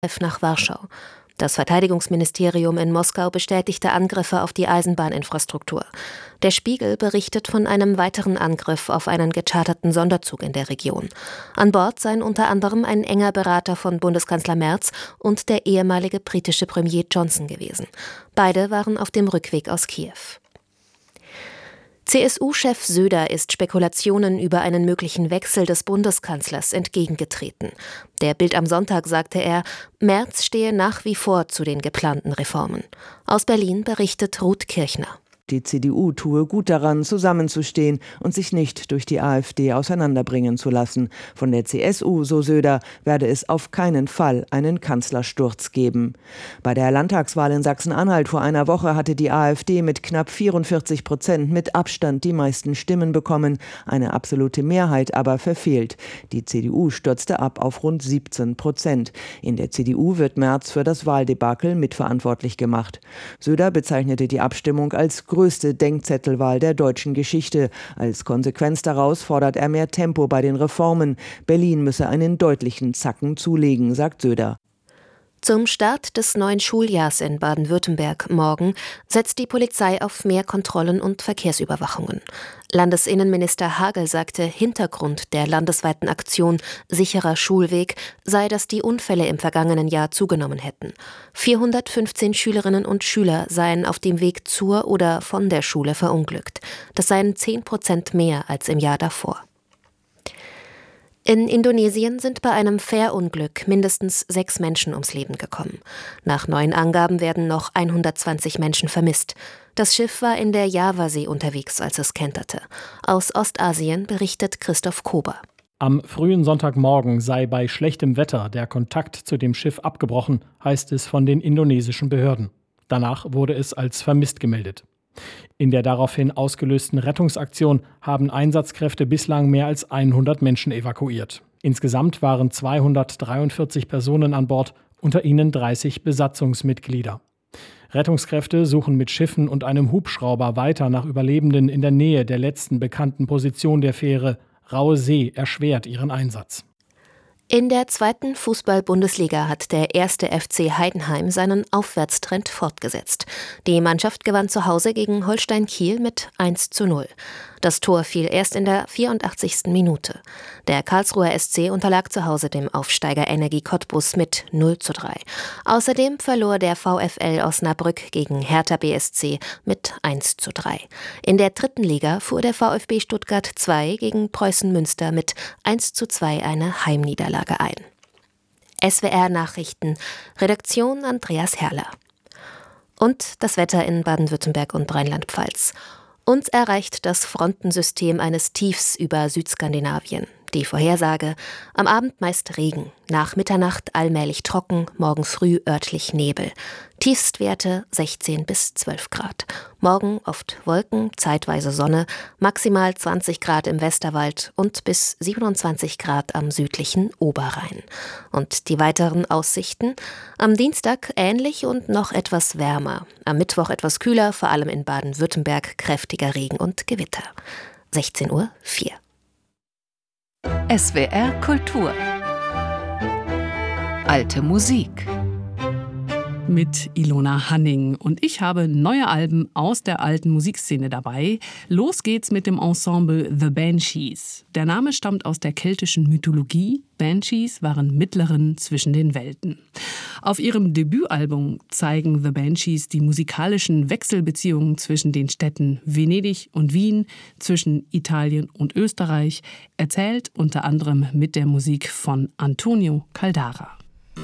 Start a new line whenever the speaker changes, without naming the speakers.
nach Warschau. Das Verteidigungsministerium in Moskau bestätigte Angriffe auf die Eisenbahninfrastruktur. Der Spiegel berichtet von einem weiteren Angriff auf einen gecharterten Sonderzug in der Region. An Bord seien unter anderem ein enger Berater von Bundeskanzler Merz und der ehemalige britische Premier Johnson gewesen. Beide waren auf dem Rückweg aus Kiew. CSU-Chef Söder ist Spekulationen über einen möglichen Wechsel des Bundeskanzlers entgegengetreten. Der Bild am Sonntag sagte er, Merz stehe nach wie vor zu den geplanten Reformen. Aus Berlin berichtet Ruth Kirchner.
Die CDU tue gut daran, zusammenzustehen und sich nicht durch die AfD auseinanderbringen zu lassen. Von der CSU, so Söder, werde es auf keinen Fall einen Kanzlersturz geben. Bei der Landtagswahl in Sachsen-Anhalt vor einer Woche hatte die AfD mit knapp 44% mit Abstand die meisten Stimmen bekommen, eine absolute Mehrheit aber verfehlt. Die CDU stürzte ab auf rund 17%. In der CDU wird Merz für das Wahldebakel mitverantwortlich gemacht. Söder bezeichnete die Abstimmung als größte Denkzettelwahl der deutschen Geschichte. Als Konsequenz daraus fordert er mehr Tempo bei den Reformen. Berlin müsse einen deutlichen Zacken zulegen, sagt Söder.
Zum Start des neuen Schuljahrs in Baden-Württemberg morgen setzt die Polizei auf mehr Kontrollen und Verkehrsüberwachungen. Landesinnenminister Hagel sagte, Hintergrund der landesweiten Aktion Sicherer Schulweg sei, dass die Unfälle im vergangenen Jahr zugenommen hätten. 415 Schülerinnen und Schüler seien auf dem Weg zur oder von der Schule verunglückt. Das seien 10% mehr als im Jahr davor. In Indonesien sind bei einem Fährunglück mindestens 6 Menschen ums Leben gekommen. Nach neuen Angaben werden noch 120 Menschen vermisst. Das Schiff war in der Javasee unterwegs, als es kenterte. Aus Ostasien berichtet Christoph Kober.
Am frühen Sonntagmorgen sei bei schlechtem Wetter der Kontakt zu dem Schiff abgebrochen, heißt es von den indonesischen Behörden. Danach wurde es als vermisst gemeldet. In der daraufhin ausgelösten Rettungsaktion haben Einsatzkräfte bislang mehr als 100 Menschen evakuiert. Insgesamt waren 243 Personen an Bord, unter ihnen 30 Besatzungsmitglieder. Rettungskräfte suchen mit Schiffen und einem Hubschrauber weiter nach Überlebenden in der Nähe der letzten bekannten Position der Fähre. Raue See erschwert ihren Einsatz.
In der 2. Fußball-Bundesliga hat der 1. FC Heidenheim seinen Aufwärtstrend fortgesetzt. Die Mannschaft gewann zu Hause gegen Holstein Kiel mit 1:0. Das Tor fiel erst in der 84. Minute. Der Karlsruher SC unterlag zu Hause dem Aufsteiger Energie Cottbus mit 0:3. Außerdem verlor der VfL Osnabrück gegen Hertha BSC mit 1:3. In der 3. Liga fuhr der VfB Stuttgart 2 gegen Preußen Münster mit 1:2 eine Heimniederlage ein. SWR Nachrichten, Redaktion Andreas Herrler. Und das Wetter in Baden-Württemberg und Rheinland-Pfalz. Uns erreicht das Frontensystem eines Tiefs über Südskandinavien. Die Vorhersage: am Abend meist Regen, nach Mitternacht allmählich trocken, morgen früh örtlich Nebel. Tiefstwerte 16 bis 12 Grad. Morgen oft Wolken, zeitweise Sonne, maximal 20 Grad im Westerwald und bis 27 Grad am südlichen Oberrhein. Und die weiteren Aussichten: am Dienstag ähnlich und noch etwas wärmer. Am Mittwoch etwas kühler, vor allem in Baden-Württemberg kräftiger Regen und Gewitter. 16:04 Uhr.
SWR Kultur. Alte Musik.
Mit Ilona Hanning. Und ich habe neue Alben aus der alten Musikszene dabei. Los geht's mit dem Ensemble The Banshees. Der Name stammt aus der keltischen Mythologie. Banshees waren Mittlerinnen zwischen den Welten. Auf ihrem Debütalbum zeigen The Banshees die musikalischen Wechselbeziehungen zwischen den Städten Venedig und Wien, zwischen Italien und Österreich, erzählt unter anderem mit der Musik von Antonio Caldara.